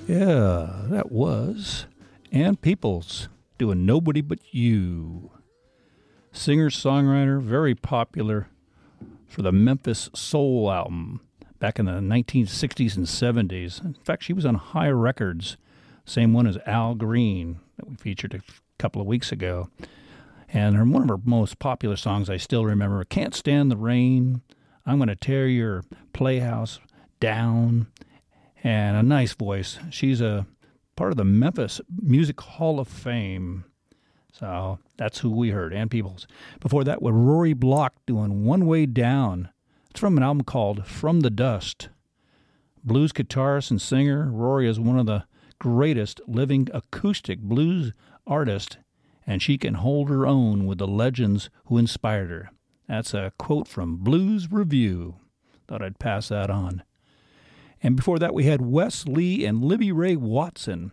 Yeah, that was Ann Peoples doing Nobody But You. Singer-songwriter, very popular for the Memphis Soul album back in the 1960s and 70s. In fact, she was on High Records, same one as Al Green that we featured a couple of weeks ago. And one of her most popular songs I still remember, Can't Stand the Rain, I'm Gonna Tear Your Playhouse Down, and a nice voice. She's a part of the Memphis Music Hall of Fame. So that's who we heard, Ann Peoples. Before that, with Rory Block doing One Way Down. It's from an album called From the Dust. Blues guitarist and singer, Rory is one of the greatest living acoustic blues artists, and she can hold her own with the legends who inspired her. That's a quote from Blues Review. Thought I'd pass that on. And before that, we had Wes Lee and Libby Ray Watson.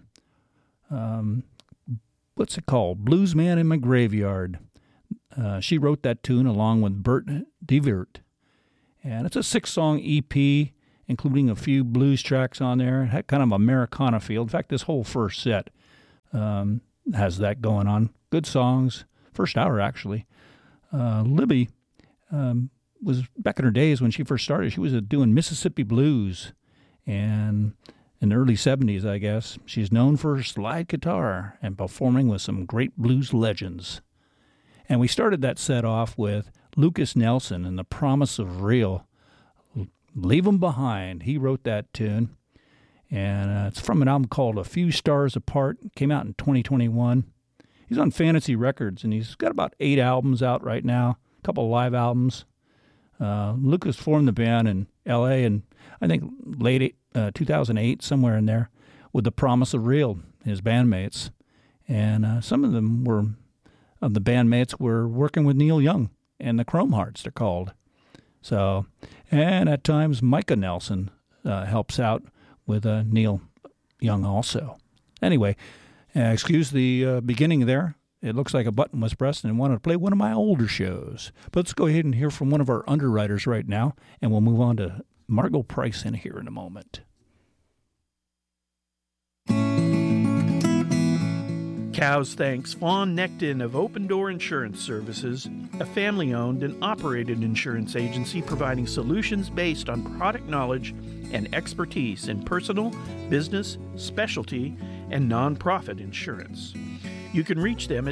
What's it called? Blues Man in My Graveyard. She wrote that tune along with Bert DeVert. And it's a 6-song EP, including a few blues tracks on there. It had kind of Americana feel. In fact, this whole first set has that going on. Good songs. First hour, actually. Libby was, back in her days when she first started, she was doing Mississippi blues. And in the early 70s, I guess, she's known for her slide guitar and performing with some great blues legends. And we started that set off with Lucas Nelson and The Promise of Real. Leave 'Em Behind. He wrote that tune. And it's from an album called A Few Stars Apart. It came out in 2021. He's on Fantasy Records, and he's got about 8 albums out right now, a couple of live albums. Lucas formed the band in L.A. and I think late 2008, somewhere in there, with The Promise of Real, his bandmates. And some of them of the bandmates were working with Neil Young and the Chrome Hearts, they're called. So, and at times Micah Nelson helps out with Neil Young also. Anyway, excuse the beginning there. It looks like a button was pressed and wanted to play one of my older shows. But let's go ahead and hear from one of our underwriters right now, and we'll move on to Margot Price in here in a moment. Cows thanks Fawn Nectin of Open Door Insurance Services, a family-owned and operated insurance agency providing solutions based on product knowledge and expertise in personal, business, specialty, and nonprofit insurance. You can reach them at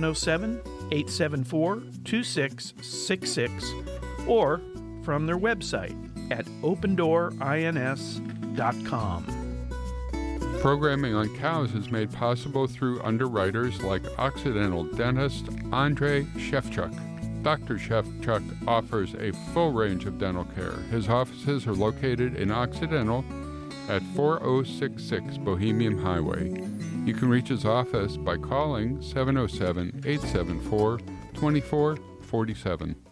707-874-2666 or from their website at opendorins.com. Programming on Cows is made possible through underwriters like Occidental dentist Andre Shevchuk. Dr. Shevchuk offers a full range of dental care. His offices are located in Occidental at 4066 Bohemian Highway. You can reach his office by calling 707-874-2447.